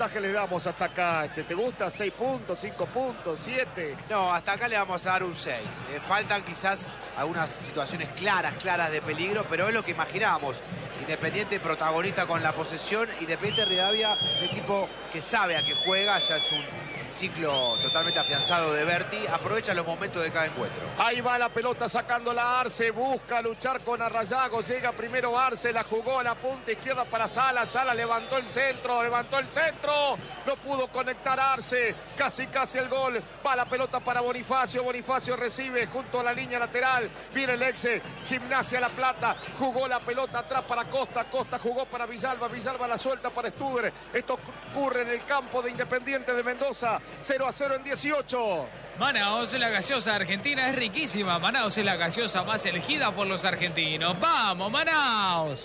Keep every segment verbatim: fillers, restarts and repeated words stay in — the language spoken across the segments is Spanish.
¿Qué le damos hasta acá? Este, ¿Te gusta? ¿seis puntos, cinco puntos, siete? No, hasta acá le vamos a dar un seis. Eh, faltan quizás algunas situaciones claras, claras de peligro, pero es lo que imaginábamos. Independiente protagonista con la posesión. Independiente Rivadavia, un equipo que sabe a qué juega. Ya es un ciclo totalmente afianzado de Berti. Aprovecha los momentos de cada encuentro. Ahí va la pelota sacándola Arce. Busca luchar con Arrayago. Llega primero Arce. La jugó a la punta izquierda para Sala. Sala levantó el centro. Levantó el centro. No pudo conectar Arce. Casi, casi el gol. Va la pelota para Bonifacio. Bonifacio recibe junto a la línea lateral. Viene el ex Gimnasia La Plata. Jugó la pelota atrás para Costa. Costa jugó para Villalba. Villalba la suelta para Studer. Esto ocurre en el campo de Independiente de Mendoza. cero a cero en dieciocho. Manaos, la gaseosa argentina es riquísima. Manaos es la gaseosa más elegida por los argentinos. ¡Vamos, Manaos!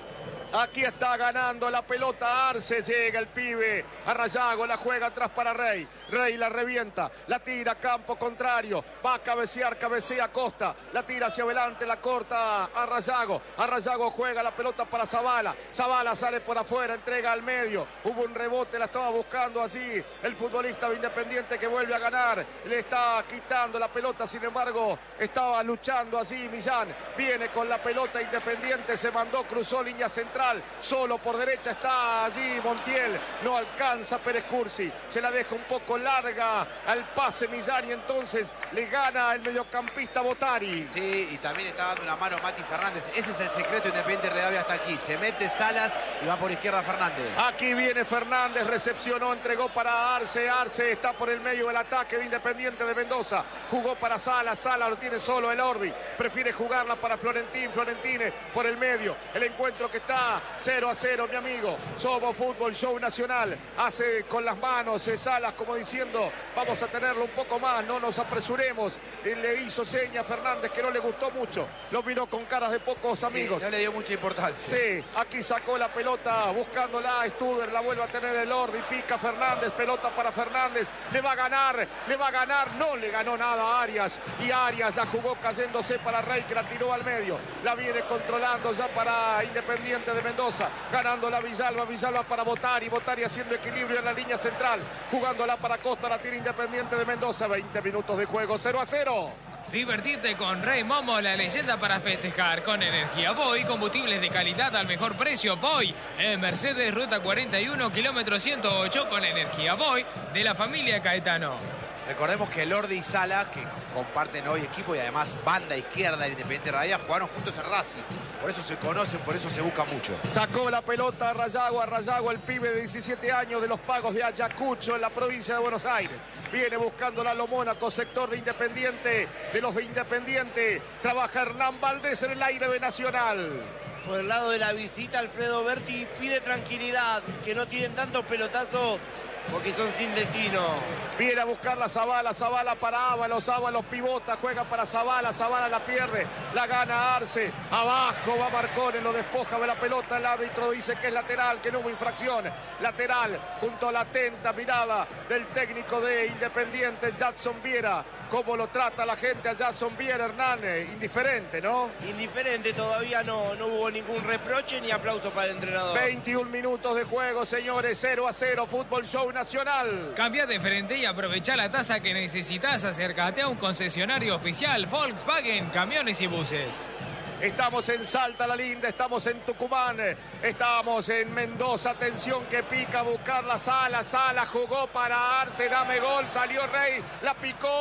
Aquí está ganando la pelota Arce, llega el pibe, Arrayago la juega atrás para Rey, Rey la revienta, la tira campo contrario, va a cabecear, cabecea Costa, la tira hacia adelante, la corta Arrayago, Arrayago juega la pelota para Zavala, Zavala sale por afuera, entrega al medio, hubo un rebote, la estaba buscando allí el futbolista de Independiente que vuelve a ganar, le está quitando la pelota, sin embargo estaba luchando allí Millán, viene con la pelota Independiente, se mandó, cruzó línea central, solo por derecha está allí Montiel, no alcanza Pérez Cursi, se la deja un poco larga al pase Millán y entonces le gana el mediocampista Botari. Sí, y también está dando una mano Mati Fernández, ese es el secreto de Independiente Rivadavia hasta aquí, se mete Salas y va por izquierda Fernández. Aquí viene Fernández, recepcionó, entregó para Arce, Arce está por el medio del ataque de Independiente de Mendoza, jugó para Salas, Salas lo tiene solo el Ordi, prefiere jugarla para Florentín, Florentine por el medio, el encuentro que está cero a cero, mi amigo. Somos Fútbol Show Nacional. Hace con las manos eh, Salas como diciendo, vamos a tenerlo un poco más, no nos apresuremos. Eh, le hizo seña a Fernández que no le gustó mucho. Lo miró con caras de pocos amigos. Sí, no le dio mucha importancia. Sí, aquí sacó la pelota buscándola. Studer la vuelve a tener el Ordi. Pica Fernández, pelota para Fernández. Le va a ganar, le va a ganar. No le ganó nada a Arias. Y Arias la jugó cayéndose para Rey que la tiró al medio. La viene controlando ya para Independiente de Mendoza, ganando la Villalba, Villalba para Botari, Botari haciendo equilibrio en la línea central, jugándola para Costa, la tira Independiente de Mendoza, veinte minutos de juego, cero a cero. Divertirte con Rey Momo, la leyenda para festejar. Con energía Voy, combustibles de calidad al mejor precio. Voy en Mercedes, ruta cuarenta y uno, kilómetro ciento ocho, con energía Voy de la familia Caetano. Recordemos que Lordi y Sala, que comparten hoy equipo y además banda izquierda del Independiente Rivadavia, jugaron juntos en Racing. Por eso se conocen, por eso se buscan mucho. Sacó la pelota a Rayago, a Rayago, el pibe de diecisiete años de los Pagos de Ayacucho en la provincia de Buenos Aires. Viene buscando la Lomónaco, sector de Independiente, de los de Independiente. Trabaja Hernán Valdés en el aire de Nacional. Por el lado de la visita, Alfredo Berti pide tranquilidad, que no tienen tantos pelotazos porque son sin destino. Viene a buscar la Zavala, Zavala para Ábalos, Ábalos pivota, juega para Zavala, Zavala la pierde, la gana Arce, abajo va Marcone, lo despoja de la pelota, el árbitro dice que es lateral, que no hubo infracción, lateral, junto a la atenta mirada del técnico de Independiente, Jackson Viera, cómo lo trata la gente a Jackson Viera, Hernández, indiferente, ¿no? Indiferente, todavía no, no hubo ningún reproche ni aplauso para el entrenador. veintiún minutos de juego, señores, cero a cero, Fútbol Show Nacional. Cambia de frente y aprovecha la tasa que necesitas. Acércate a un concesionario oficial Volkswagen, camiones y buses. Estamos en Salta la Linda, estamos en Tucumán, estamos en Mendoza, atención que pica a buscar la Sala, Sala jugó para Arce, dame gol, salió Rey, la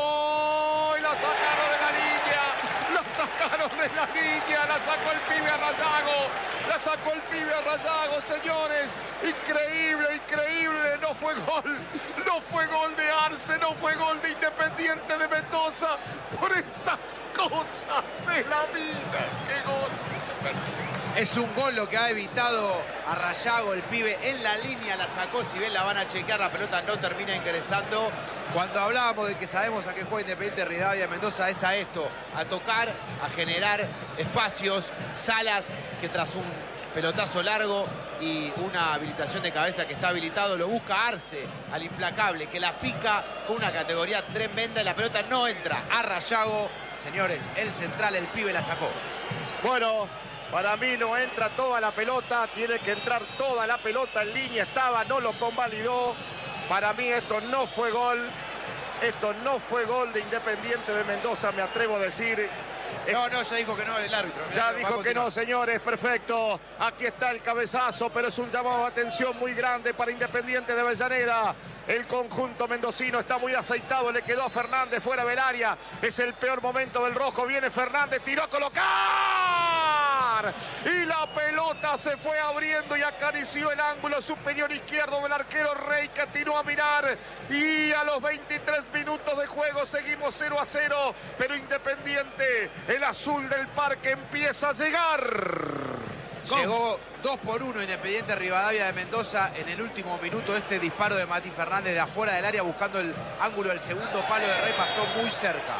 picó y la sacaron de la línea, la sacaron de la línea, la sacó el pibe a Rayago, la sacó el pibe a Rayago, señores, increíble, increíble, no fue gol, no fue gol de Arce, no fue gol de Independiente de Mendoza, por esas cosas de la vida. ¡Qué gol! Es un gol lo que ha evitado a Rayago, el pibe en la línea, la sacó, si bien la van a chequear, la pelota no termina ingresando. Cuando hablábamos de que sabemos a qué juega Independiente Rivadavia Mendoza, es a esto, a tocar, a generar espacios. Salas, que tras un pelotazo largo y una habilitación de cabeza que está habilitado, lo busca Arce, al implacable, que la pica con una categoría tremenda y la pelota no entra a Rayago. Señores, el central, el pibe la sacó. Bueno, Para mí no entra toda la pelota, tiene que entrar toda la pelota, en línea estaba, no lo convalidó. Para mí esto no fue gol, esto no fue gol de Independiente de Mendoza, me atrevo a decir. No, no, ya dijo que no el árbitro. Ya dijo que no, señores, perfecto. Aquí está el cabezazo, pero es un llamado de atención muy grande para Independiente de Avellaneda. El conjunto mendocino está muy aceitado, le quedó a Fernández fuera del área. Es el peor momento del rojo, viene Fernández, tiró a colocar. Y la pelota se fue abriendo y acarició el ángulo superior izquierdo del arquero Rey, que atinó a mirar. Y a los veintitrés minutos de juego seguimos cero a cero, pero Independiente, el azul del parque, empieza a llegar. Llegó dos por uno Independiente Rivadavia de Mendoza en el último minuto. Este disparo de Mati Fernández de afuera del área buscando el ángulo del segundo palo de Rey, pasó muy cerca.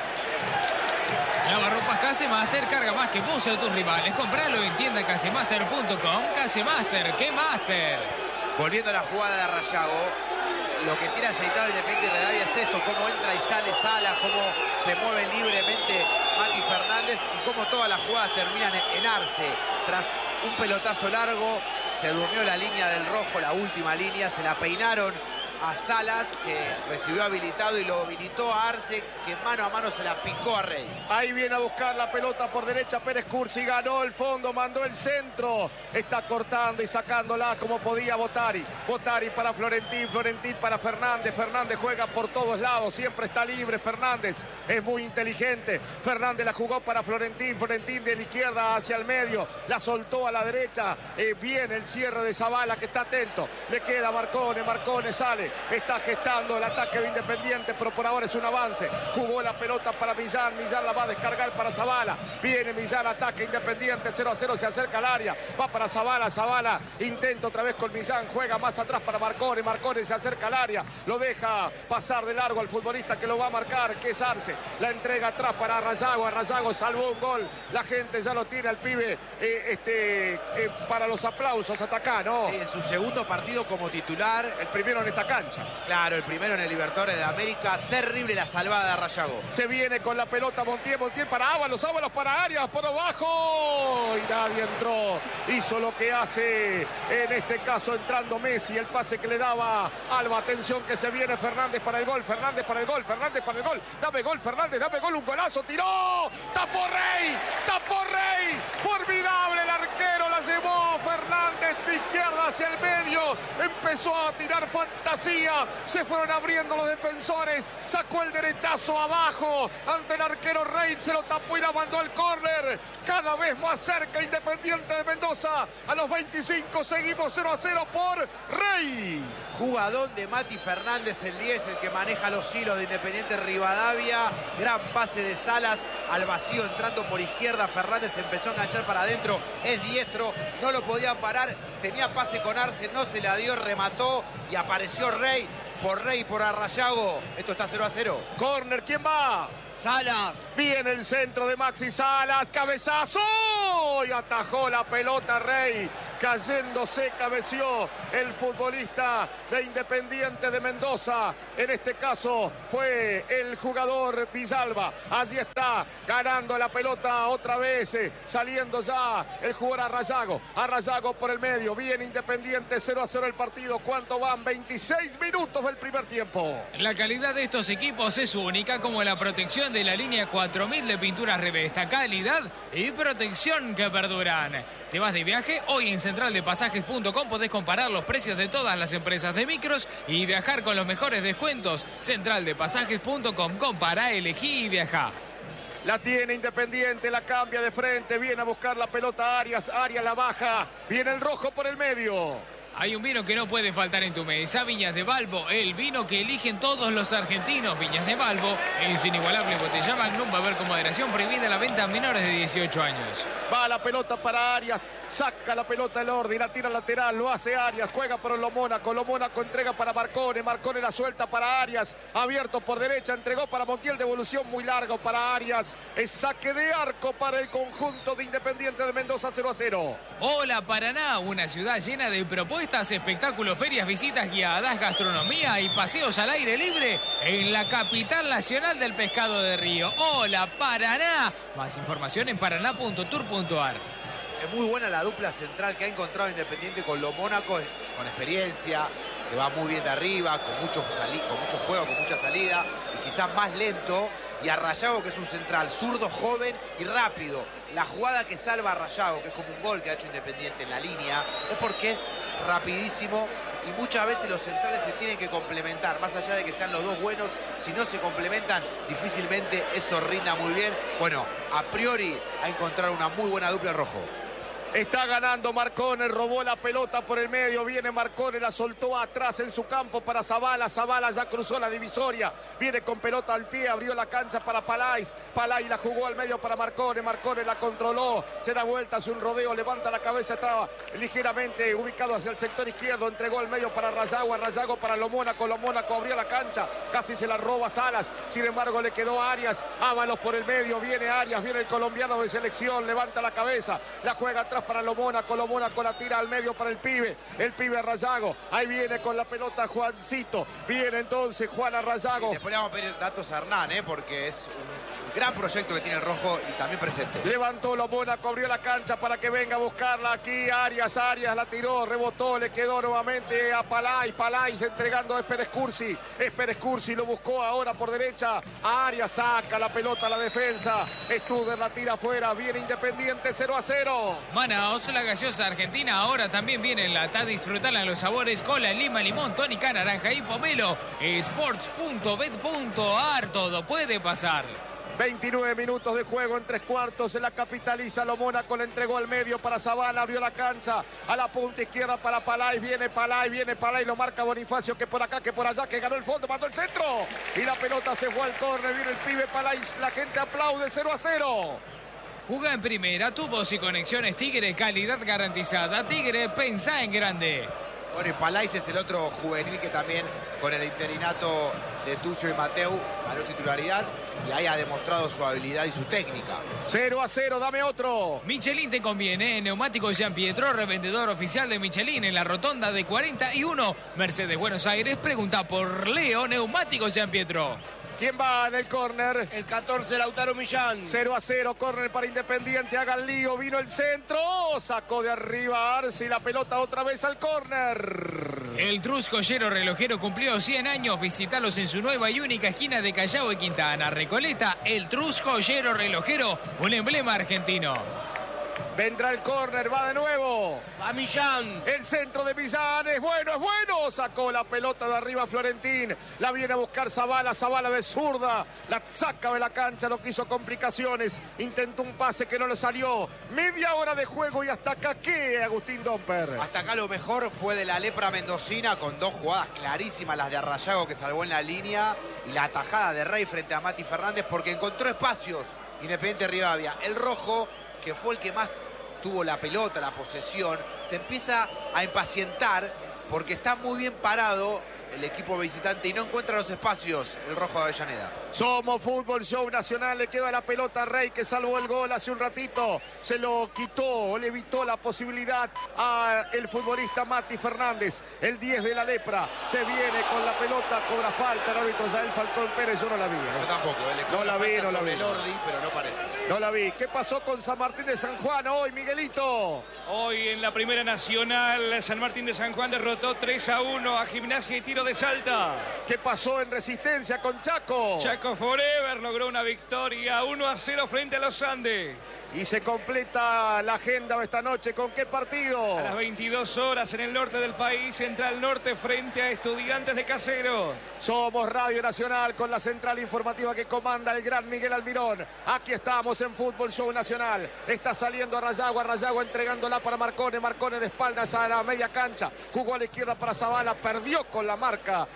Lavarropas Casemaster, carga más que vos a tus rivales. Compralo en tienda casemaster punto com. Casemaster, ¿qué Master? Volviendo a la jugada de Arrayago, lo que tiene aceitado Independiente Rivadavia es esto: cómo entra y sale Salas, cómo se mueve libremente Mati Fernández y cómo todas las jugadas terminan en Arce. Tras un pelotazo largo, se durmió la línea del rojo, la última línea, se la peinaron a Salas, que recibió habilitado y lo habilitó a Arce, que mano a mano se la picó a Rey. Ahí viene a buscar la pelota por derecha Pérez Cursi, ganó el fondo, mandó el centro, está cortando y sacándola como podía Botari. Botari para Florentín, Florentín para Fernández, Fernández juega por todos lados, siempre está libre Fernández, es muy inteligente. Fernández la jugó para Florentín, Florentín de la izquierda hacia el medio, la soltó a la derecha, eh, viene el cierre de Zavala, que está atento, le queda Marcone, Marcone sale. Está gestando el ataque de Independiente, pero por ahora es un avance. Jugó la pelota para Millán, Millán la va a descargar para Zavala. Viene Millán, ataque Independiente, cero a cero, se acerca al área. Va para Zavala, Zavala intenta otra vez con Millán, juega más atrás para Marcone, Marcone se acerca al área, lo deja pasar de largo al futbolista que lo va a marcar, que es Arce. La entrega atrás para Arrayago, Arrayago salvó un gol. La gente ya lo tiene al pibe eh, este, eh, para los aplausos hasta acá, ¿no? Sí, en su segundo partido como titular. El primero en esta cancha. Claro, el primero en el Libertadores de América. Terrible la salvada de Arrayago. Se viene con la pelota Montiel, Montiel para Ábalos, Ábalos para Arias, por abajo. Y nadie entró. Hizo lo que hace en este caso entrando Messi. El pase que le daba Alba. Atención que se viene Fernández para el gol. Fernández para el gol. Fernández para el gol. Dame gol, Fernández. Dame gol. Un golazo. Tiró. Tapó Rey. Tapó Rey. Formidable el arquero. La llevó Fernández de izquierda hacia el medio. Empezó a tirar fantasía. Se fueron abriendo los defensores. Sacó el derechazo abajo ante el arquero Rey. Se lo tapó y la mandó al córner. Cada vez más cerca Independiente de Mendoza. A los veinticinco seguimos cero a cero por Rey. Jugadón de Mati Fernández, el diez, el que maneja los hilos de Independiente Rivadavia. Gran pase de Salas al vacío entrando por izquierda. Fernández empezó a enganchar para adentro. Es diestro, no lo podían parar. Tenía pase con Arce, no se la dio, remató y apareció Rey. Por Rey, por Arrayago. Esto está cero a cero. Córner, ¿quién va? Salas. Viene el centro de Maxi Salas, cabezazo y atajó la pelota Rey, cayéndose, cabeció el futbolista de Independiente de Mendoza. En este caso fue el jugador Villalba. Allí está, ganando la pelota otra vez, eh, saliendo ya el jugador Arrayago. Arrayago por el medio, bien Independiente, cero a cero el partido. ¿Cuánto van? veintiséis minutos del primer tiempo. La calidad de estos equipos es única, como la protección de la línea cuatro mil de pinturas Revesta. Calidad y protección que perduran. ¿Te vas de viaje? Hoy en central de pasajes punto com podés comparar los precios de todas las empresas de micros y viajar con los mejores descuentos. central de pasajes punto com. Compara, elegí y viajá. La tiene Independiente, la cambia de frente, viene a buscar la pelota Arias, Arias la baja, viene el rojo por el medio. Hay un vino que no puede faltar en tu mesa, Viñas de Balbo, el vino que eligen todos los argentinos. Viñas de Balbo, en su inigualable botella Magnum, va a haber con moderación prohibida la venta a menores de dieciocho años. Va la pelota para Arias, saca la pelota el orden, la tira lateral, lo hace Arias, juega por lo Mónaco, lo Mónaco entrega para Marcone, Marcone la suelta para Arias, abierto por derecha, entregó para Montiel, devolución muy largo para Arias, es saque de arco para el conjunto de Independiente de Mendoza, cero a cero. Hola Paraná, una ciudad llena de propuestas, espectáculos, ferias, visitas guiadas, gastronomía y paseos al aire libre en la capital nacional del pescado de río. Hola Paraná, más información en paraná punto tour punto ar. Es muy buena la dupla central que ha encontrado Independiente con lo Mónaco, con experiencia, que va muy bien de arriba, con mucho, con mucho juego, con mucha salida y quizás más lento. Y a Rayago, que es un central zurdo, joven y rápido. La jugada que salva a Rayago, que es como un gol que ha hecho Independiente en la línea, es porque es rapidísimo y muchas veces los centrales se tienen que complementar. Más allá de que sean los dos buenos, si no se complementan, difícilmente eso rinda muy bien. Bueno, a priori ha encontrado una muy buena dupla rojo. Está ganando Marcone, robó la pelota por el medio, viene Marcone, la soltó atrás en su campo para Zabala, Zabala ya cruzó la divisoria, viene con pelota al pie, abrió la cancha para Palais, Palais la jugó al medio para Marcone, Marcone la controló, se da vuelta, hace un rodeo, levanta la cabeza, estaba ligeramente ubicado hacia el sector izquierdo, entregó al medio para Rayago, Rayago para lo Mónaco, lo Mónaco abrió la cancha, casi se la roba Salas, sin embargo le quedó Arias, Ábalos por el medio, viene Arias, viene el colombiano de selección, levanta la cabeza, la juega atrás para lo Mónaco, lo Mónaco la tira al medio para el pibe, el pibe Rayago, ahí viene con la pelota Juancito, viene entonces Juan a Rayago. Y después le vamos a pedir datos a Hernán, ¿eh? Porque es un gran proyecto que tiene el rojo y también presente. Levantó lo Mónaco, abrió la cancha para que venga a buscarla aquí, Arias, Arias la tiró, rebotó, le quedó nuevamente a Palais, Palais entregando a Esper Escursi, Esper Escursi lo buscó ahora por derecha, a Arias saca la pelota a la defensa, Studer la tira afuera, viene Independiente cero a cero. Manaos, la gaseosa argentina, ahora también viene en lata. Disfrutarla en los sabores cola, lima, limón, tónica, naranja y pomelo. Sports punto bet punto ar, todo puede pasar. veintinueve minutos de juego en tres cuartos, se la capitaliza lo Mónaco, le entregó al medio para Zabala, abrió la cancha a la punta izquierda para Palais, viene Palais, viene Palais, lo marca Bonifacio, que por acá, que por allá, que ganó el fondo, mandó el centro y la pelota se fue al córner, viene el pibe Palais, la gente aplaude, cero a cero. Juga en primera, tu voz y conexiones Tigre, calidad garantizada. Tigre, pensá en grande. Bueno, y Palais es el otro juvenil que también con el interinato de Tucio y Mateu ganó titularidad y ahí ha demostrado su habilidad y su técnica. cero a cero, dame otro. Michelin te conviene, Neumáticos Gian Pietro, revendedor oficial de Michelin en la rotonda de cuarenta y uno, Mercedes Buenos Aires. Pregunta por Leo, Neumáticos Gian Pietro. ¿Quién va en el córner? El catorce, Lautaro Millán. cero a cero, córner para Independiente, haga el lío, vino el centro, sacó de arriba Arce, la pelota otra vez al córner. El Trus Joyero Relojero cumplió cien años, visitalos en su nueva y única esquina de Callao y Quintana, Recoleta. El Trus Joyero Relojero, un emblema argentino. Vendrá el córner, va de nuevo. Va Millán. El centro de Millán es bueno, es bueno. Sacó la pelota de arriba Florentín. La viene a buscar Zabala, Zabala de zurda. La saca de la cancha, no quiso complicaciones. Intentó un pase que no le salió. Media hora de juego y hasta acá, ¿qué, Agustín Domper? Hasta acá lo mejor fue de la lepra mendocina con dos jugadas clarísimas, las de Rayago que salvó en la línea y la atajada de Rey frente a Mati Fernández porque encontró espacios Independiente Rivadavia. El rojo, que fue el que más tuvo la pelota, la posesión, se empieza a impacientar porque está muy bien parado el equipo visitante y no encuentra los espacios el rojo de Avellaneda. Somos Fútbol Show Nacional, le queda la pelota a Rey que salvó el gol hace un ratito, se lo quitó, le evitó la posibilidad al futbolista Mati Fernández, el diez de la lepra, se viene con la pelota, cobra falta el árbitro Yael Falcón Pérez, yo no la vi. ¿eh? Yo tampoco, ¿eh? Le no la vi, no la vi. Lordi, pero no parece. No la vi. ¿Qué pasó con San Martín de San Juan hoy, Miguelito? Hoy en la Primera Nacional, San Martín de San Juan derrotó tres a uno a Gimnasia y Tiro de Salta. ¿Qué pasó en Resistencia con Chaco? Chaco Forever logró una victoria uno a cero frente a los Andes. Y se completa la agenda de esta noche. ¿Con qué partido? A las veintidós horas en el norte del país, Central Norte frente a Estudiantes de Caseros. Somos Radio Nacional con la central informativa que comanda el gran Miguel Almirón. Aquí estamos en Fútbol Show Nacional. Está saliendo a Rayago, a Rayago entregándola para Marcone. Marcone de espaldas a la media cancha. Jugó a la izquierda para Zabala. Perdió con la marca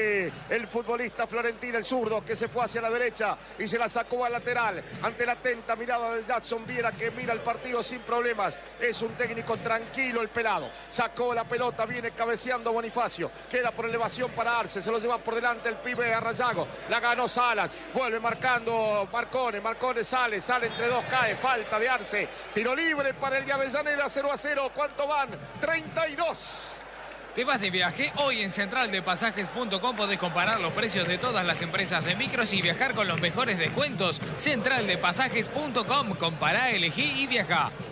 del futbolista Florentín, el zurdo, que se fue hacia la derecha y se la sacó al lateral. Ante la atenta mirada de Jackson Viera, que mira el partido sin problemas. Es un técnico tranquilo el pelado. Sacó la pelota, viene cabeceando Bonifacio. Queda por elevación para Arce. Se lo lleva por delante el pibe a Rayago. La ganó Salas. Vuelve marcando Marcone. Marcone sale, sale entre dos, cae. Falta de Arce. Tiro libre para el de Avellaneda, cero a cero. ¿Cuánto van? treinta y dos. ¿Te vas de viaje? Hoy en central de pasajes punto com podés comparar los precios de todas las empresas de micros y viajar con los mejores descuentos. central de pasajes punto com. Compará, elegí y viajá.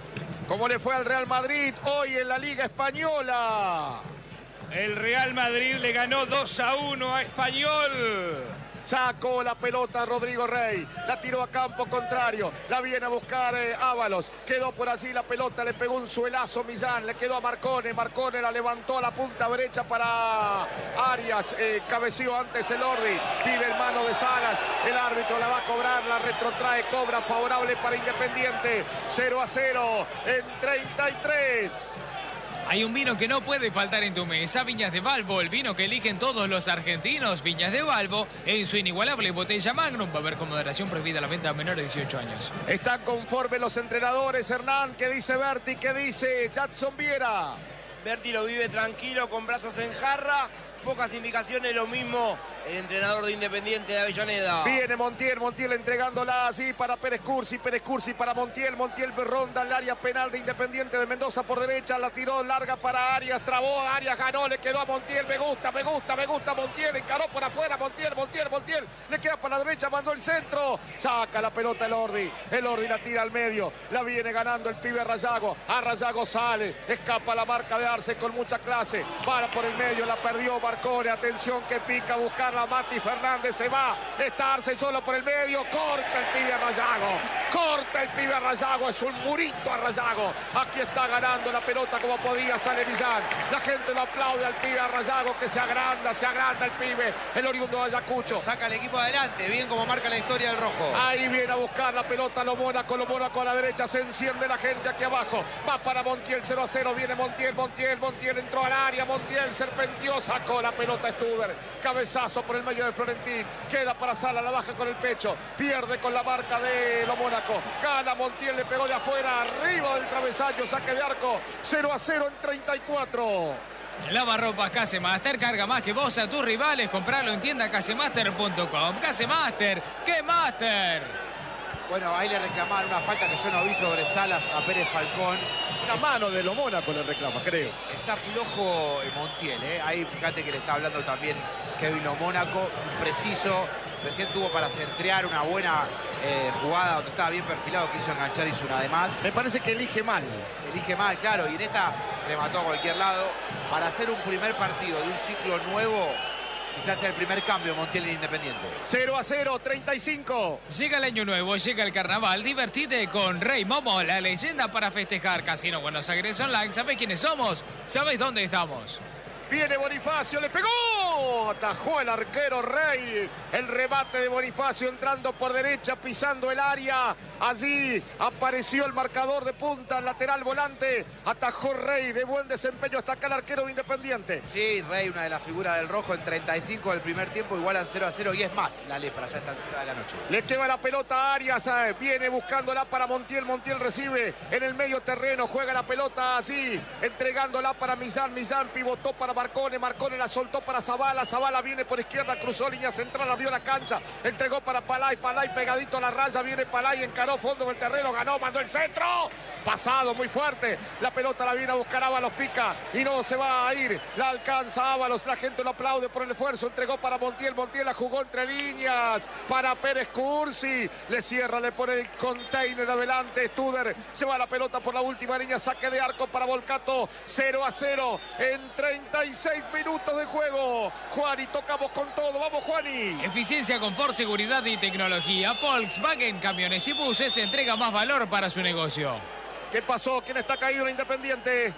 ¿Cómo le fue al Real Madrid hoy en la Liga Española? El Real Madrid le ganó dos a uno a Español. Sacó la pelota Rodrigo Rey, la tiró a campo contrario, la viene a buscar eh, Ábalos, quedó por allí la pelota, le pegó un suelazo Millán, le quedó a Marcone, Marcone la levantó a la punta derecha para Arias, eh, cabeció antes el Ordi, pide el mano de Salas, el árbitro la va a cobrar, la retrotrae, cobra favorable para Independiente, cero a cero en treinta y tres. Hay un vino que no puede faltar en tu mesa, Viñas de Valvo, el vino que eligen todos los argentinos. Viñas de Valvo, en su inigualable botella Magnum. Va a haber con moderación prohibida la venta a menores de dieciocho años. Están conformes los entrenadores, Hernán. ¿Qué dice Berti? ¿Qué dice Jadson Viera? Berti lo vive tranquilo, con brazos en jarra. Pocas indicaciones, lo mismo el entrenador de Independiente de Avellaneda. Viene Montiel, Montiel entregándola así para Pérez Cursi, Pérez Cursi para Montiel, Montiel ronda el área penal de Independiente de Mendoza por derecha, la tiró larga para Arias, trabó, Arias ganó, le quedó a Montiel, me gusta, me gusta, me gusta Montiel, encaró por afuera, Montiel, Montiel, Montiel, le queda para la derecha, mandó el centro, saca la pelota el Ordi, el Ordi la tira al medio, la viene ganando el pibe Rayago, a Rayago sale, escapa la marca de Arce con mucha clase, para por el medio, la perdió Marcone, atención que pica, buscarla Mati Fernández, se va, está Arce solo por el medio, corta el pibe Rayago, corta el pibe Rayago, es un murito a Rayago, aquí está ganando la pelota como podía, sale Millán, la gente lo aplaude al pibe Rayago que se agranda, se agranda el pibe, el oriundo de Ayacucho. Saca el equipo adelante, bien como marca la historia del rojo. Ahí viene a buscar la pelota lo Mónaco, lo Mónaco a la derecha, se enciende la gente aquí abajo, va para Montiel, cero a cero, viene Montiel, Montiel, Montiel entró al área, Montiel serpentió, sacó la pelota Studer, cabezazo por el medio de Florentín, queda para Sala, la baja con el pecho, pierde con la marca de lo Mónaco, gana Montiel, le pegó de afuera, arriba del travesaño, saque de arco, cero a cero en treinta y cuatro. Lavarropas Casemaster, carga más que vos a tus rivales, compralo en tienda casemaster punto com. Casemaster, ¡qué master! Bueno, ahí le reclamaron una falta que yo no vi sobre Salas a Pérez Falcón. La mano de lo Mónaco le reclama, creo. Sí, está flojo Montiel, ¿eh? Ahí fíjate que le está hablando también Kevin Lo Mónaco, preciso. Recién tuvo para centrear una buena eh, jugada donde estaba bien perfilado, quiso enganchar, hizo una de más. Me parece que elige mal. Elige mal, claro, y en esta remató a cualquier lado. Para hacer un primer partido de un ciclo nuevo, quizás sea el primer cambio Montiel en Independiente. cero a cero, treinta y cinco. Llega el año nuevo, llega el carnaval, divertite con Rey Momo, la leyenda para festejar. Casino Buenos Aires Online, ¿sabés quiénes somos? ¿Sabés dónde estamos? Viene Bonifacio, le pegó, atajó el arquero Rey, el remate de Bonifacio entrando por derecha, pisando el área, allí apareció el marcador de punta, lateral volante, atajó Rey, de buen desempeño, hasta acá el arquero de Independiente. Sí, Rey, una de las figuras del rojo en treinta y cinco del primer tiempo, igualan cero a cero y es más la lepra ya a esta altura de la noche. Le lleva la pelota a Arias, eh, viene buscándola para Montiel, Montiel recibe en el medio terreno, juega la pelota así, entregándola para Millán, Millán pivotó para Marcone, Marcone la soltó para Zavala, Zavala viene por izquierda, cruzó línea central, abrió la cancha, entregó para Palay, Palay pegadito a la raya, viene Palay, encaró fondo del terreno, ganó, mandó el centro, pasado muy fuerte, la pelota la viene a buscar Ábalos, pica y no se va a ir, la alcanza Ábalos, la gente lo aplaude por el esfuerzo, entregó para Montiel, Montiel la jugó entre líneas, para Pérez Cursi, le cierra, le pone el container adelante, Studer, se va la pelota por la última línea, saque de arco para Volcato, cero a cero en treinta y seis minutos de juego. Juani, tocamos con todo. Vamos, Juani. Eficiencia, confort, seguridad y tecnología. Volkswagen Camiones y Buses entrega más valor para su negocio. ¿Qué pasó? ¿Quién está caído en Independiente?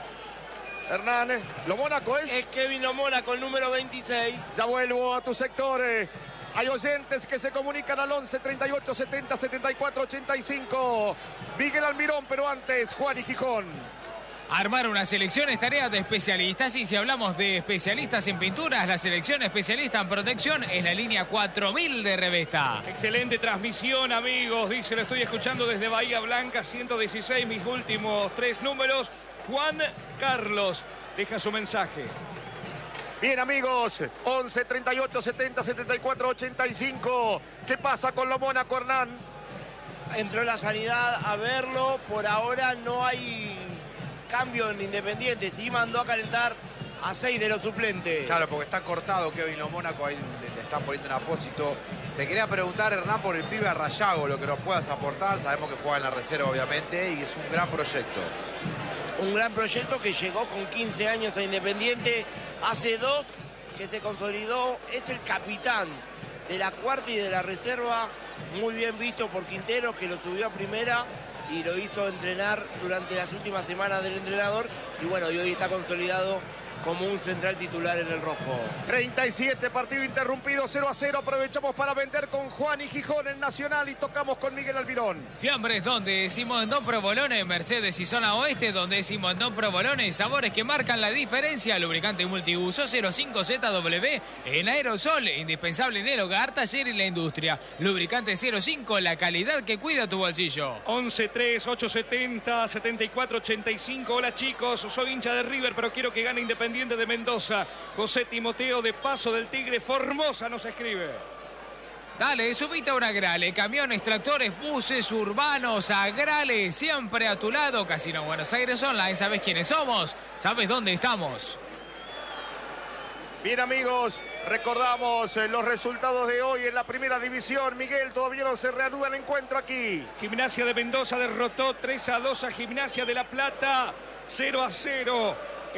Hernández. ¿Lo Mónaco es? Es Kevin Lo Mónaco, el número veintiséis. Ya vuelvo a tus sectores. Hay oyentes que se comunican al once, treinta y ocho, setenta, setenta y cuatro, ochenta y cinco. Miguel Almirón, pero antes, Juan y Gijón. Armar una selección es tarea de especialistas y si hablamos de especialistas en pinturas, la selección especialista en protección es la línea cuatro mil de Revesta. Excelente transmisión, amigos. Dice, lo estoy escuchando desde Bahía Blanca, ciento dieciséis, mis últimos tres números. Juan Carlos deja su mensaje. Bien, amigos, once, treinta y ocho, setenta, setenta y cuatro, ochenta y cinco. ¿Qué pasa con Lo Mónaco, Hernán? Entró la sanidad a verlo, por ahora no hay cambio en Independiente, sí mandó a calentar a seis de los suplentes. Claro, porque está cortado Kevin Lo Mónaco, ahí le, le están poniendo un apósito. Te quería preguntar, Hernán, por el pibe Arrayago, lo que nos puedas aportar. Sabemos que juega en la reserva, obviamente, y es un gran proyecto. Un gran proyecto que llegó con quince años a Independiente. Hace dos que se consolidó. Es el capitán de la cuarta y de la reserva. Muy bien visto por Quintero, que lo subió a primera y lo hizo entrenar durante las últimas semanas del entrenador. Y bueno, y hoy está consolidado como un central titular en el rojo. treinta y siete, partido interrumpido, cero a cero. Aprovechamos para vender con Juan y Gijón en Nacional y tocamos con Miguel Almirón. Fiambres donde decimos no provolone, Mercedes y zona oeste donde decimos no provolone, sabores que marcan la diferencia. Lubricante multiuso cero cinco Z W en aerosol, indispensable en el hogar, taller y la industria. Lubricante cero cinco, la calidad que cuida tu bolsillo. once tres ocho setenta setenta y cuatro ochenta y cinco. Hola chicos, soy hincha de River, pero quiero que gane Independiente de Mendoza. José Timoteo de Paso del Tigre, Formosa nos escribe. Dale, subite a una Grale, camiones, tractores, buses urbanos, a Grale, siempre a tu lado. Casino Buenos Aires Online, ¿sabes quiénes somos? ¿Sabes dónde estamos? Bien amigos, recordamos eh, los resultados de hoy en la primera división. Miguel, todavía no se reanuda el encuentro aquí. Gimnasia de Mendoza derrotó tres a dos a Gimnasia de La Plata, cero a cero.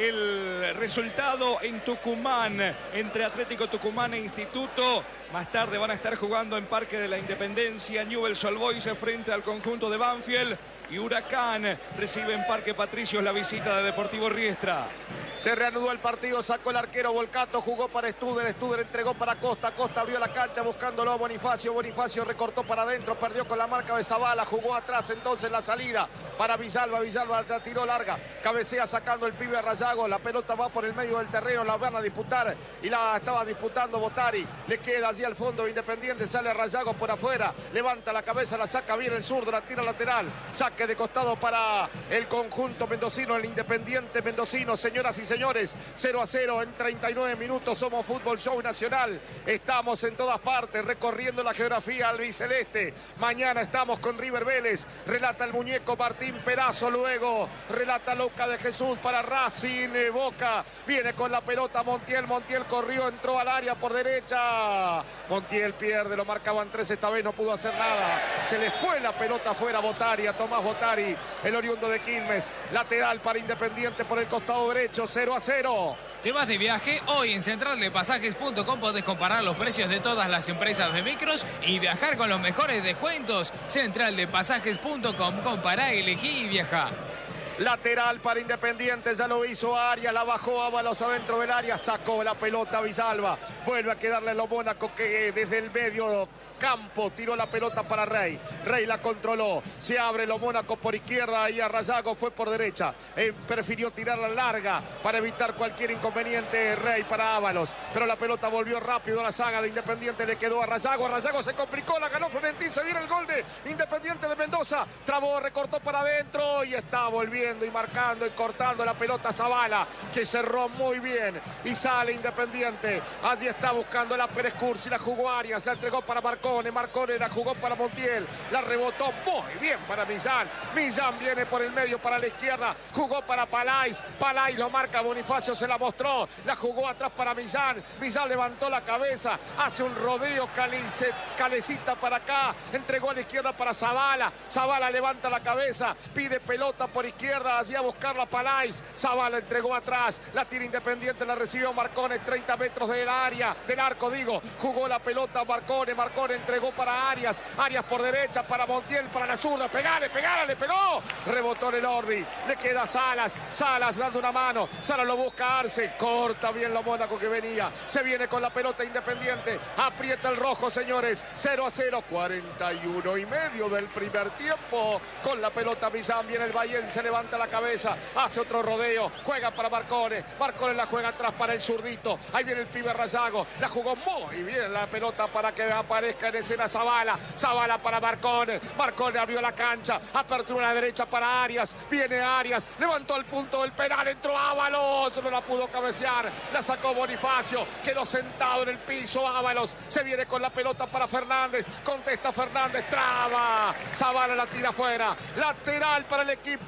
El resultado en Tucumán, entre Atlético Tucumán e Instituto. Más tarde van a estar jugando en Parque de la Independencia Newell's Old Boys frente al conjunto de Banfield. Y Huracán recibe en Parque Patricios la visita de Deportivo Riestra. Se reanudó el partido, sacó el arquero Volcato, jugó para Studer, Studer entregó para Costa, Costa abrió la cancha buscándolo a Bonifacio, Bonifacio recortó para adentro, perdió con la marca de Zavala, jugó atrás entonces la salida para Villalba, Villalba la tiró larga, cabecea sacando el pibe a Rayago, la pelota va por el medio del terreno, la van a disputar y la estaba disputando Botari, le queda allí al fondo Independiente, sale a Rayago por afuera, levanta la cabeza, la saca bien el zurdo, la tira lateral, saque de costado para el conjunto mendocino, el Independiente mendocino, señoras y señores, cero a cero en treinta y nueve minutos, somos Fútbol Show Nacional, estamos en todas partes, recorriendo la geografía albiceleste, mañana estamos con River Vélez, relata el muñeco Martín Perazo, luego relata Luca de Jesús para Racing, Boca, viene con la pelota Montiel, Montiel corrió, entró al área por derecha, Montiel pierde, lo marcaban tres, esta vez no pudo hacer nada, se le fue la pelota afuera a Botari, a Tomás Botari, el oriundo de Quilmes, lateral para Independiente por el costado derecho, cero a cero. ¿Te vas de viaje? Hoy en central de pasajes punto com podés comparar los precios de todas las empresas de micros y viajar con los mejores descuentos. central de pasajes punto com, compará, elegí y viajá. Lateral para Independiente, ya lo hizo Arias, la bajó Ábalos adentro del área, sacó la pelota Villalba, vuelve a quedarle a Lo Mónaco que desde el medio campo tiró la pelota para Rey, Rey la controló, se abre Lo Mónaco por izquierda y a Rayago fue por derecha, eh, prefirió tirarla larga para evitar cualquier inconveniente Rey para Ábalos, pero la pelota volvió rápido a la saga de Independiente, le quedó a Rayago, a Rayago se complicó, la ganó Florentín, se viene el gol de Independiente de Mendoza, trabó, recortó para adentro y está volviendo y marcando y cortando la pelota Zavala, que cerró muy bien y sale Independiente, allí está buscando la Pérez Cursi, la jugó Arias, la entregó para Marcone, Marcone la jugó para Montiel, la rebotó muy bien para Millán, Millán viene por el medio para la izquierda, jugó para Palais, Palais lo marca Bonifacio, se la mostró, la jugó atrás para Millán, Millán levantó la cabeza, hace un rodeo, Calice, Calecita para acá, entregó a la izquierda para Zavala, Zavala levanta la cabeza, pide pelota por izquierda, allí a buscarla Palais, Zavala entregó atrás, la tira Independiente, la recibió Marcone, treinta metros del área, del arco digo, jugó la pelota Marcone, Marcone entregó para Arias, Arias por derecha, para Montiel, para la zurda, pegale, pegale, le pegó, rebotó en el Ordi, le queda Salas, Salas dando una mano, Salas lo busca Arce, corta bien Lo Mónaco que venía, se viene con la pelota Independiente, aprieta el rojo señores, cero a cero, cuarenta y uno y medio del primer tiempo, con la pelota Millán, viene el Bayern, se levanta la cabeza, hace otro rodeo, juega para Marcone, Marcone la juega atrás para el zurdito, ahí viene el pibe Rayago, la jugó muy bien la pelota para que aparezca en escena Zavala, Zavala para Marcone, Marcone abrió la cancha, apertura a la derecha para Arias, viene Arias, levantó el punto del penal, entró Ábalos, no la pudo cabecear, la sacó Bonifacio, quedó sentado en el piso Ábalos, se viene con la pelota para Fernández, contesta Fernández, traba, Zavala la tira afuera, lateral para el equipo mendocino.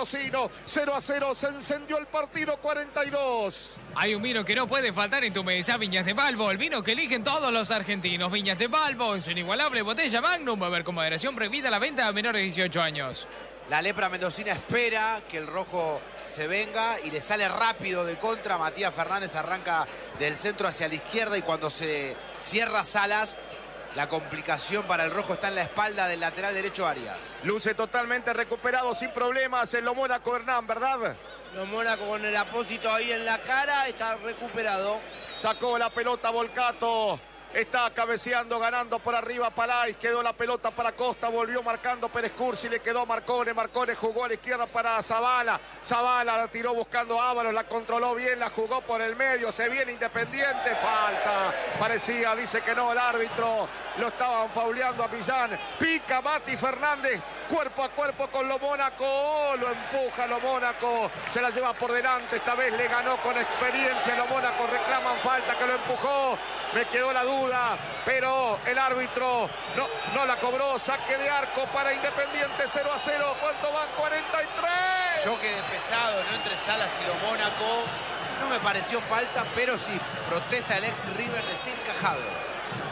Mendocino. cero a cero, se encendió el partido, cuarenta y dos. Hay un vino que no puede faltar en tu mesa, Viñas de Balbo, el vino que eligen todos los argentinos. Viñas de Balbo, en su inigualable botella Magnum, beber con moderación, prohibida la venta a menores de dieciocho años. La lepra mendocina espera que el rojo se venga y le sale rápido de contra. Matías Fernández arranca del centro hacia la izquierda y cuando se cierra Salas, la complicación para el rojo está en la espalda del lateral derecho Arias. Luce totalmente recuperado, sin problemas, en lo Mónaco Hernán, ¿verdad? Lo Mónaco con el apósito ahí en la cara, está recuperado. Sacó la pelota Volcato. Está cabeceando, ganando por arriba Palais. Quedó la pelota para Costa. Volvió marcando Pérez Cursi. Le quedó Marcone. Marcone jugó a la izquierda para Zavala. Zavala la tiró buscando a Ábalos. La controló bien. La jugó por el medio. Se viene Independiente. Falta. Parecía, dice que no el árbitro. Lo estaban fauleando a Millán. Pica Mati Fernández. Cuerpo a cuerpo con lo Mónaco. Oh, lo empuja lo Mónaco. Se la lleva por delante. Esta vez le ganó con experiencia lo Mónaco. Reclaman falta que lo empujó. Me quedó la duda, pero el árbitro no, no la cobró. Saque de arco para Independiente, cero a cero. ¿Cuánto van? cuarenta y tres. Choque de pesado, ¿no? Entre Salas y lo Mónaco. No me pareció falta, pero sí, protesta el ex River desencajado.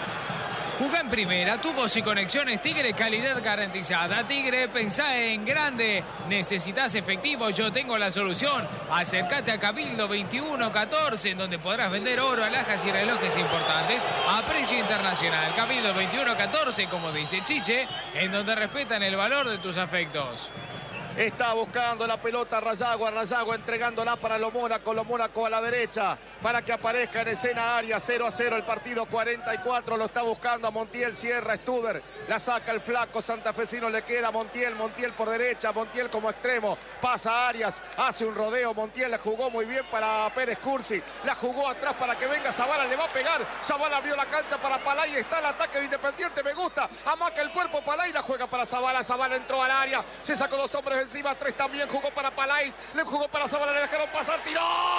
Jugá en primera, tubos y conexiones Tigre, calidad garantizada. Tigre, pensá en grande. Necesitas efectivo, yo tengo la solución. Acércate a Cabildo veintiuno catorce, en donde podrás vender oro, alhajas y relojes importantes a precio internacional. Cabildo veintiuno catorce, como dice Chiche, en donde respetan el valor de tus afectos. Está buscando la pelota Rayago, a Rayago entregándola para lo Mónaco, lo Mónaco a la derecha para que aparezca en escena Arias. Cero a cero el partido, cuarenta y cuatro, lo está buscando a Montiel, cierra Studer, la saca el flaco santafesino, le queda a Montiel, Montiel por derecha, Montiel como extremo, pasa a Arias, hace un rodeo, Montiel la jugó muy bien para Pérez Cursi, la jugó atrás para que venga Zavala, le va a pegar, Zavala abrió la cancha para Palay, está el ataque de Independiente, me gusta, amaca el cuerpo Palay, la juega para Zavala, Zavala entró al área, se sacó dos hombres encima, tres también, jugó para Palay, le jugó para Zavala, le dejaron pasar, tiró,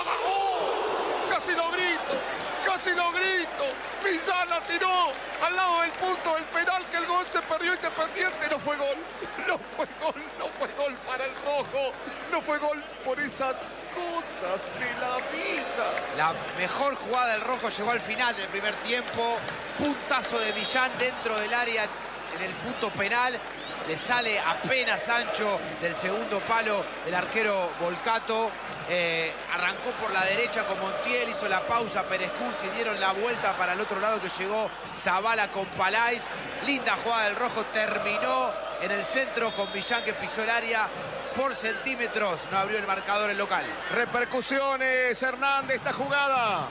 ¡oh! Casi lo grito, casi lo grito, Millán la tiró al lado del punto del penal, que el gol se perdió Independiente, no fue gol, no fue gol, no fue gol para el rojo, no fue gol por esas cosas de la vida. La mejor jugada del rojo llegó al final del primer tiempo, puntazo de Millán dentro del área en el punto penal. Le sale apenas ancho del segundo palo del arquero Volcato. Eh, arrancó por la derecha con Montiel, hizo la pausa Pérez Cursi, dieron la vuelta para el otro lado que llegó Zavala con Palais. Linda jugada del rojo, terminó en el centro con Millán que pisó el área por centímetros. No abrió el marcador el local. Repercusiones, Hernández, esta jugada.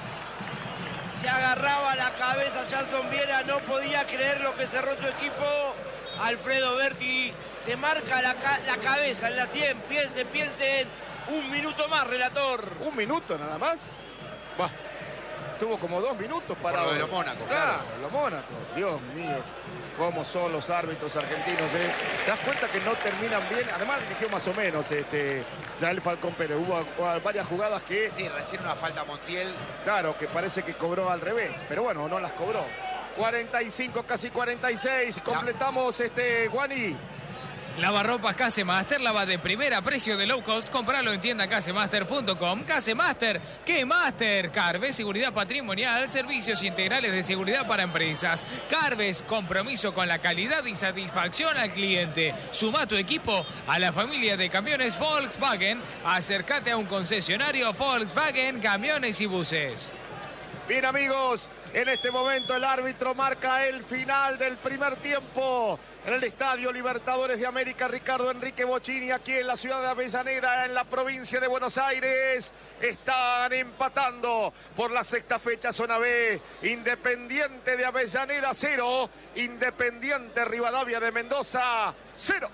Se agarraba la cabeza Jason Viera, no podía creer lo que cerró su equipo. Alfredo Berti se marca la, ca la cabeza en la sien. Piensen, piensen. Un minuto más, relator. ¿Un minuto nada más? Bah, tuvo como dos minutos para... Por lo de lo Mónaco, claro. claro. Lo Mónaco. Dios mío, cómo son los árbitros argentinos, ¿eh? ¿Te das cuenta que no terminan bien? Además eligió más o menos este, ya el Falcón Pérez. Hubo, hubo varias jugadas que... Sí, recién una falta a Montiel. Claro, que parece que cobró al revés. Pero bueno, no las cobró. cuarenta y cinco, casi cuarenta y seis. Completamos este, Guani. Lavarropas Casemaster, lava de primera, precio de low cost. Compralo en tienda casemaster punto com. Casemaster, ¿qué Master? Carves, seguridad patrimonial, servicios integrales de seguridad para empresas. Carves, compromiso con la calidad y satisfacción al cliente. Suma tu equipo a la familia de camiones Volkswagen. Acércate a un concesionario Volkswagen, camiones y buses. Bien, amigos, en este momento el árbitro marca el final del primer tiempo en el Estadio Libertadores de América. Ricardo Enrique Bocini, aquí en la ciudad de Avellaneda, en la provincia de Buenos Aires. Están empatando por la sexta fecha, zona B. Independiente de Avellaneda, cero. Independiente Rivadavia de Mendoza, cero.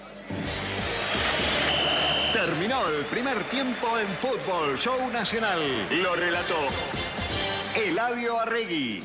Terminó el primer tiempo en Fútbol Show Nacional. Lo relató Eladio Arregui.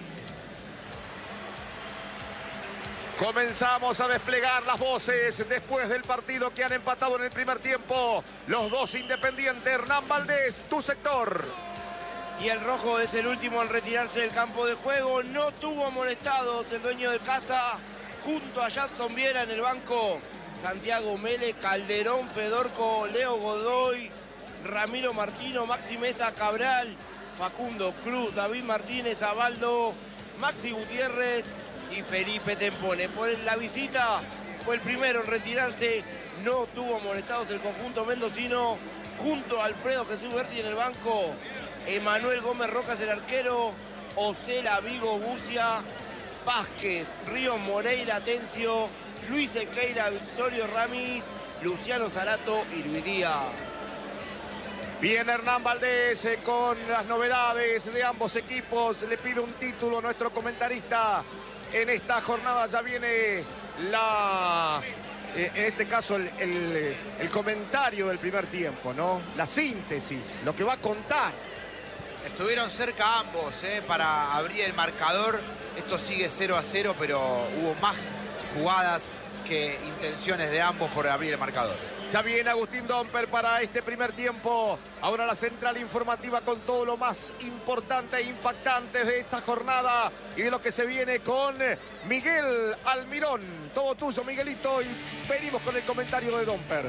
Comenzamos a desplegar las voces después del partido que han empatado en el primer tiempo. Los dos Independientes. Hernán Valdés, tu sector. Y el rojo es el último en retirarse del campo de juego. No tuvo molestados el dueño de casa junto a Jason Viera en el banco. Santiago Mele, Calderón, Fedorco, Leo Godoy, Ramiro Martino, Maxi Mesa, Cabral, Facundo Cruz, David Martínez, Abaldo, Maxi Gutiérrez y Felipe Tempone. Por la visita fue el primero en retirarse, no tuvo molestados el conjunto mendocino, junto a Alfredo Jesús Berti en el banco, Emanuel Gómez Rocas el arquero, Ocela Vigo Bucia, Vázquez, Ríos Moreira Tencio, Luis Equeira, Victorio Rami, Luciano Zarato y Luis Díaz. Bien, Hernán Valdés eh, con las novedades de ambos equipos. Le pido un título a nuestro comentarista. En esta jornada ya viene la, eh, en este caso, el, el, el comentario del primer tiempo, ¿no? La síntesis, lo que va a contar. Estuvieron cerca ambos eh, para abrir el marcador. Esto sigue cero a cero, pero hubo más jugadas que intenciones de ambos por abrir el marcador. Ya viene Agustín Domper para este primer tiempo. Ahora la central informativa con todo lo más importante e impactante de esta jornada y de lo que se viene con Miguel Almirón. Todo tuyo, Miguelito, y venimos con el comentario de Domper.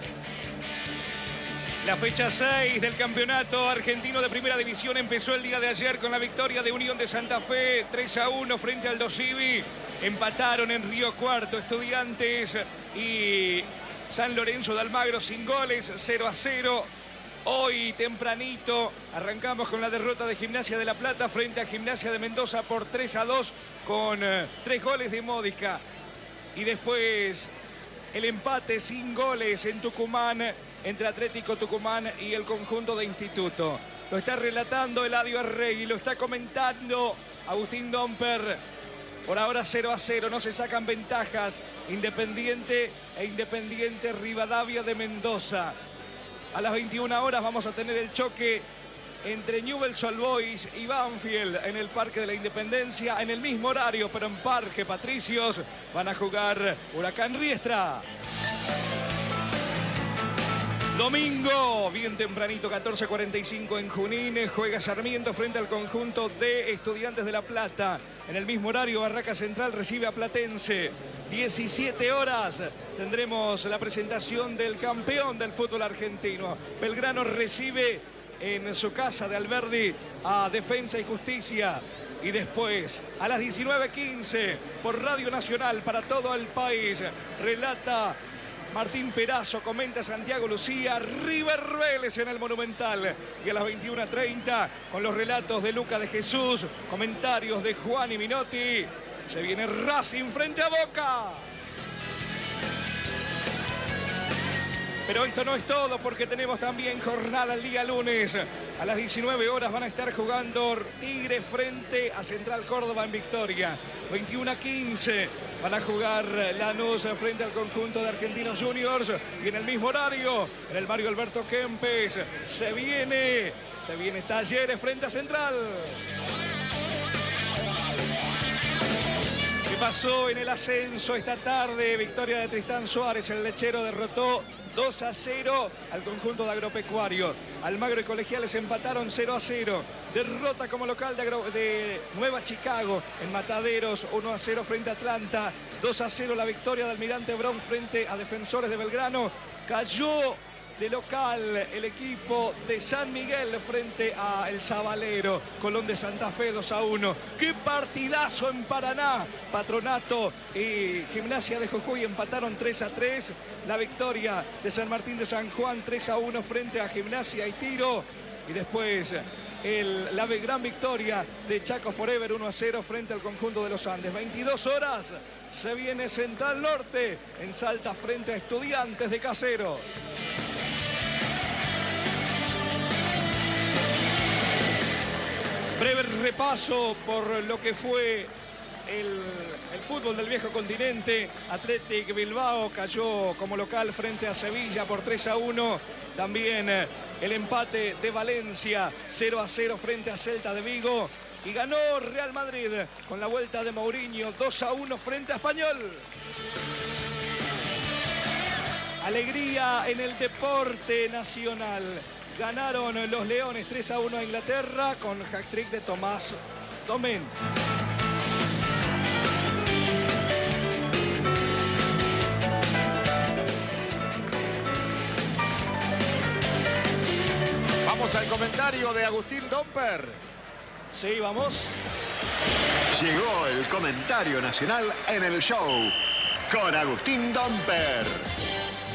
La fecha seis del campeonato argentino de primera división empezó el día de ayer con la victoria de Unión de Santa Fe, tres a uno frente al Dosivi. Empataron en Río Cuarto Estudiantes y San Lorenzo de Almagro sin goles, cero a cero. Hoy tempranito arrancamos con la derrota de Gimnasia de La Plata frente a Gimnasia de Mendoza por tres a dos con eh, tres goles de Módica. Y después el empate sin goles en Tucumán entre Atlético Tucumán y el conjunto de Instituto. Lo está relatando Eladio Arregui, lo está comentando Agustín Domper. Por ahora cero a cero, no se sacan ventajas. Independiente e Independiente Rivadavia de Mendoza. A las veintiuna horas vamos a tener el choque entre Newell's Old Boys y Banfield en el Parque de la Independencia. En el mismo horario, pero en Parque Patricios, van a jugar Huracán Riestra. Domingo, bien tempranito, catorce cuarenta y cinco en Junín, juega Sarmiento frente al conjunto de Estudiantes de La Plata. En el mismo horario, Barraca Central recibe a Platense. diecisiete horas tendremos la presentación del campeón del fútbol argentino. Belgrano recibe en su casa de Alberdi a Defensa y Justicia. Y después, a las diecinueve quince, por Radio Nacional para todo el país, relata Martín Perazo, comenta Santiago Lucía, River Vélez en el Monumental. Y a las veintiuna treinta, con los relatos de Luca de Jesús, comentarios de Juan y Minotti, se viene Racing frente a Boca. Pero esto no es todo, porque tenemos también jornada el día lunes. A las diecinueve horas van a estar jugando Tigre frente a Central Córdoba en Victoria. veintiuna quince van a jugar Lanús frente al conjunto de Argentinos Juniors. Y en el mismo horario, en el Mario Alberto Kempes, se viene, se viene Talleres frente a Central. ¿Qué pasó en el ascenso esta tarde? Victoria de Tristán Suárez, el lechero derrotó dos a cero al conjunto de Agropecuario. Almagro y Colegiales empataron cero a cero. Derrota como local de, Agro... de Nueva Chicago en Mataderos, uno a cero frente a Atlanta. dos a cero la victoria de Almirante Brown frente a Defensores de Belgrano. Cayó de local el equipo de San Miguel frente a El Sabalero. Colón de Santa Fe dos a uno. ¡Qué partidazo en Paraná! Patronato y Gimnasia de Jujuy empataron tres a tres. La victoria de San Martín de San Juan tres a uno frente a Gimnasia y Tiro. Y después el, la gran victoria de Chaco Forever uno a cero frente al conjunto de los Andes. veintidós horas se viene Central Norte en Salta frente a Estudiantes de Caseros. Breve repaso por lo que fue el, el fútbol del viejo continente. Athletic Bilbao cayó como local frente a Sevilla por tres a uno. También el empate de Valencia cero a cero frente a Celta de Vigo. Y ganó Real Madrid con la vuelta de Mourinho dos a uno frente a Español. Alegría en el deporte nacional. Ganaron los Leones tres a uno a Inglaterra con hat-trick de Tomás Domén. Vamos al comentario de Agustín Domper. Sí, vamos. Llegó el comentario nacional en el show con Agustín Domper.